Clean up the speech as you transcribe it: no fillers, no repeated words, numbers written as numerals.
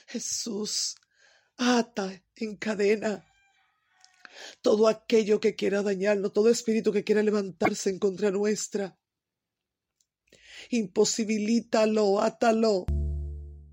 Jesús, ata, encadena todo aquello que quiera dañarnos, todo espíritu que quiera levantarse en contra nuestra. Imposibilítalo, átalo.